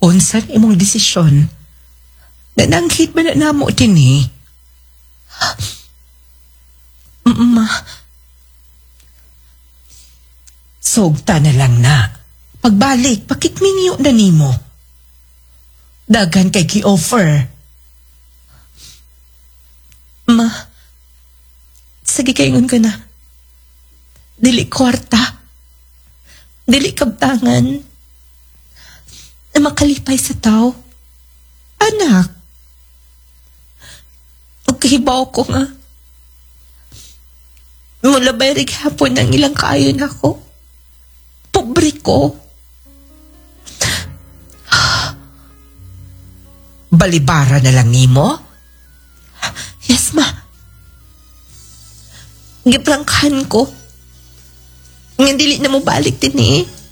Unsan imong desisyon? Nananghit ba na namo din eh? Ma, sugta na lang na. Pagbalik, pakikmingyo na nimo. Dagan kay ki-offer. Ma, sige kaingon ka na. Dili kwarta. Dili kabtangan. Na makalipay sa tao. Anak. Huwag kahibaw ko nga. Mula bayrig hapon ng ilang kaayon ako. Pobre ko. Balibara na lang nimo? Yes, ma. Giprangkahan ko. Nga dili na mo balik din eh.